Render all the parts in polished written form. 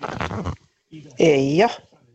Eija.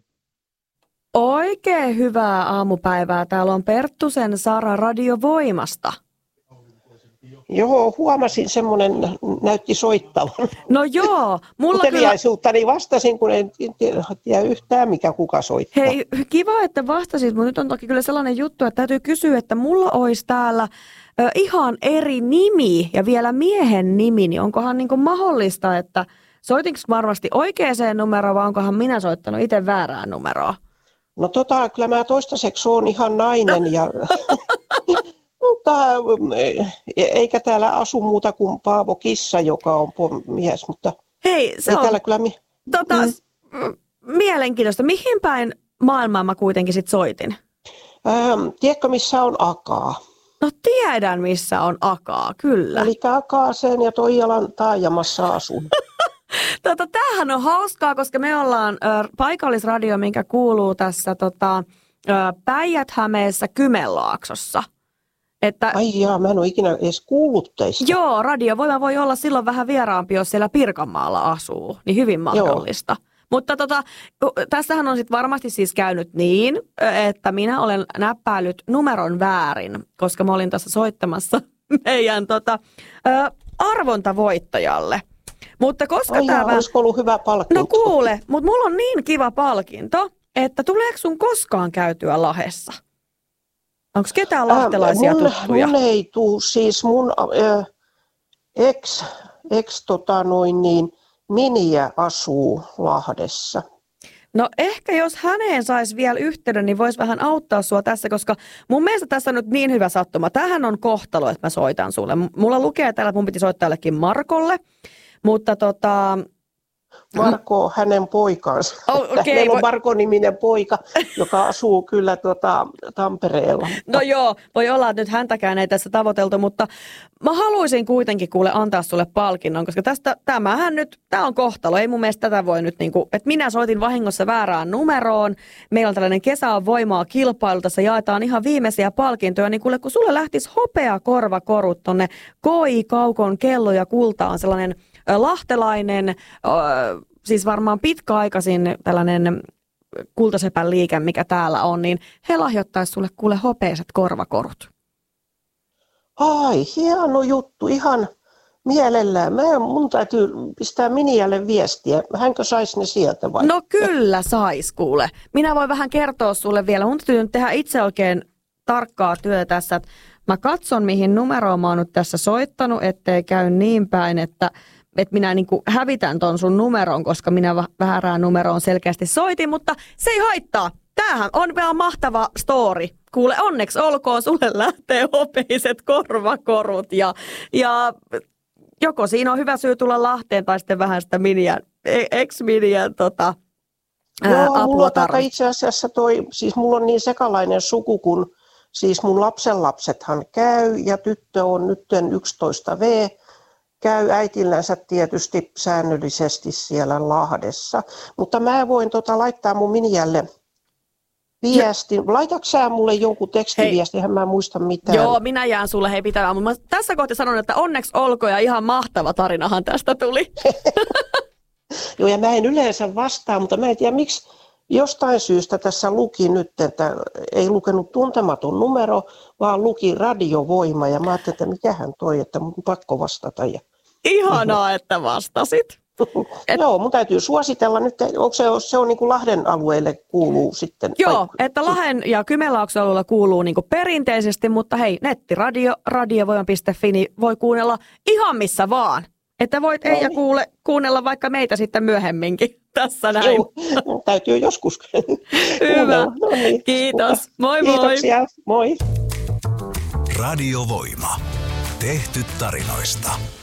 Oikein hyvää aamupäivää. Täällä on Perttusen Sara Radiovoimasta. Joo, huomasin semmoinen, näytti soittavan. No joo, mulla uteliaisuuttani vastasin, kun en tiedä yhtään kuka soittaa. Hei, kiva, että vastasit, mutta nyt on toki kyllä sellainen juttu, että täytyy kysyä, että mulla olisi täällä ihan eri nimi ja vielä miehen nimi, niin onkohan niin kuin mahdollista, että soitinko varmasti oikeaan numeroon vai onkohan minä soittanut itse väärään numeroon? No kyllä mä toistaiseksi oon ihan nainen ja... Mutta eikä täällä asu muuta kuin Paavo Kissa, joka on mies, mutta hei, se on täällä kyllä mielenkiintoista. Mihin päin maailmaa mä kuitenkin sit soitin? Tiedätkö, missä on Akaa? No tiedän, missä on Akaa, kyllä. Eli Akaaseen ja Toijalan taajamassa asun. Tämähän on hauskaa, koska me ollaan paikallisradio, minkä kuuluu tässä Päijät-Hämeessä Kymenlaaksossa. Ai jaa, mä en ole ikinä edes kuullut teistä. Joo, radiovoima voi olla silloin vähän vieraampi, jos siellä Pirkanmaalla asuu, niin hyvin mahdollista. Joo. Mutta tässähän on sitten varmasti siis käynyt niin, että minä olen näppäillyt numeron väärin, koska mä olin tässä soittamassa meidän arvontavoittajalle. Mutta koska olisiko ollut hyvä palkinto? No kuule, mutta mulla on niin kiva palkinto, että tuleeko sun koskaan käytyä Lahdessa? Onko ketään lahtelaisia tuttuja? Mun ei tule, siis mun miniä asuu Lahdessa. No ehkä jos häneen saisi vielä yhteyden, niin voisi vähän auttaa sua tässä, koska mun mielestä tässä on nyt niin hyvä sattuma. Tämähän on kohtalo, että mä soitan sulle. Mulla lukee täällä, että mun piti soittaa jollekin Markolle, mutta Marko, hänen poikansa. Meillä on Marko-niminen poika, joka asuu kyllä Tampereella. No joo, voi olla, että nyt häntäkään ei tässä tavoiteltu, mutta mä haluaisin kuitenkin kuule antaa sulle palkinnon, koska tämä on kohtalo. Ei mun mielestä tätä voi nyt että minä soitin vahingossa väärään numeroon. Meillä on tällainen Kesä on voimaa -kilpailu, tässä jaetaan ihan viimeisiä palkintoja, niin kuule kun sulle lähtisi hopea korvakorut tonne KI Kaukon kello ja kulta on sellainen lahtelainen, siis varmaan pitkäaikaisin tällainen kultasepän liike, mikä täällä on, niin he lahjoittaisi sulle kuule hopeiset korvakorut. Ai, hieno juttu, ihan mielellään. Mun täytyy pistää Minialle viestiä. Hänkö saisi ne sieltä vai? No kyllä sais kuule. Minä voin vähän kertoa sulle vielä. Mun täytyy nyt tehdä itse oikein tarkkaa työtä tässä, että mä katson mihin numeroon mä oon nyt tässä soittanut, ettei käy niin päin, että minä hävitän ton sun numeron, koska minä väärään numeroon selkeästi soitin, mutta se ei haittaa. Tämähän on vielä mahtava story. Kuule, onneksi olkoon, sulle lähtee hopeiset korvakorut ja joko siinä on hyvä syy tulla Lahteen tai sitten vähän sitä ex-miniän apua tarvitse. Itse asiassa siis mulla on niin sekalainen suku, kun siis mun lapsenlapsethan käy ja tyttö on nyt 11V. Käy äitillänsä tietysti säännöllisesti siellä Lahdessa. Mutta mä voin laittaa mun Minialle viestin. Laitatko sä mulle jonkun tekstiviestin, eihän mä muista mitään. Joo, minä jään sulle pitämään. Mutta mä tässä kohtaa sanon, että onneksi olkoon ja ihan mahtava tarinahan tästä tuli. Joo, ja mä en yleensä vastaa, mutta mä en tiedä miksi jostain syystä tässä luki nyt, että ei lukenut tuntematon numero, vaan luki radiovoima. Ja mä ajattelin, että mikähän toi, että mun on pakko vastata. Ihanaa, että vastasit. Joo, mun täytyy suositella nyt, onko se on niin kuin Lahden alueelle kuuluu sitten? Joo, että Lahden ja Kymenlaakson alueella kuuluu niin kuin perinteisesti, mutta hei, nettiradio, radiovoima.fi, niin voi kuunnella ihan missä vaan. Että voit Eija kuunnella vaikka meitä sitten myöhemminkin tässä näin. Joo, täytyy joskus Hyvä, no niin. Kiitos. Moi moi. Kiitoksia, moi. Radiovoima. Tehty tarinoista.